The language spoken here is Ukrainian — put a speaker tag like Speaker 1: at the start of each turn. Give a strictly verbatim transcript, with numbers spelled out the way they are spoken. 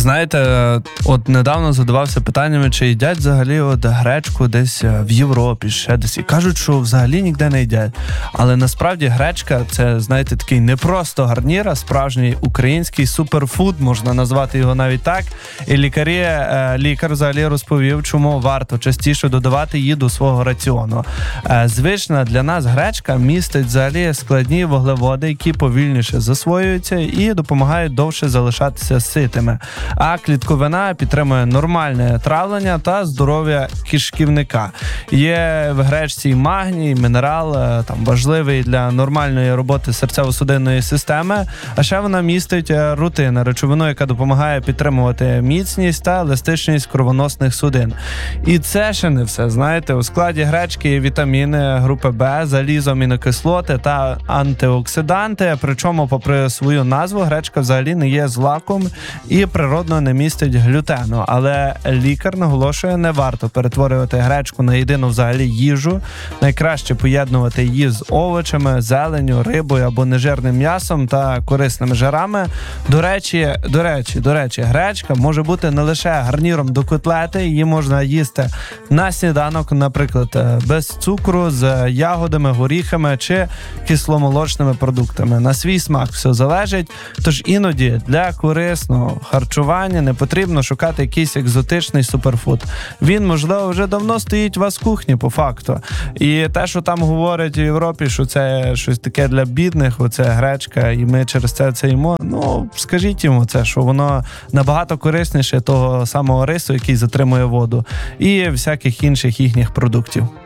Speaker 1: Знаєте, от недавно задавався питаннями, чи їдять взагалі от гречку десь в Європі, ще десь. І кажуть, що взагалі ніде не їдять. Але насправді гречка – це, знаєте, такий не просто гарнір, а справжній український суперфуд, можна назвати його навіть так. І лікарі, лікар взагалі розповів, чому варто частіше додавати її до свого раціону. Звична для нас гречка містить взагалі складні вуглеводи, які повільніше засвоюються і допомагають довше залишатися ситими. А клітковина підтримує нормальне травлення та здоров'я кишківника. Є в гречці магній, мінерал, там важливий для нормальної роботи серцево-судинної системи, а ще вона містить рутин, речовину, яка допомагає підтримувати міцність та еластичність кровоносних судин. І це ще не все, знаєте, у складі гречки є вітаміни групи Б, залізо, амінокислоти та антиоксиданти, причому попри свою назву гречка взагалі не є злаком і природно не містить глютену, але лікар наголошує, не варто перетворювати гречку на єдину взагалі їжу. Найкраще поєднувати її з овочами, зеленню, рибою або нежирним м'ясом та корисними жирами. До речі, до речі, до речі, гречка може бути не лише гарніром до котлети, її можна їсти на сніданок, наприклад, без цукру, з ягодами, горіхами чи кисломолочними продуктами. На свій смак все залежить, тож іноді для корисного харчування не потрібно шукати якийсь екзотичний суперфуд. Він, можливо, вже давно стоїть у вас в кухні, по факту. І те, що там говорять в Європі, що це щось таке для бідних, оце гречка, і ми через це це їмо, ну, скажіть йому це, що воно набагато корисніше того самого рису, який затримує воду, і всяких інших їхніх продуктів.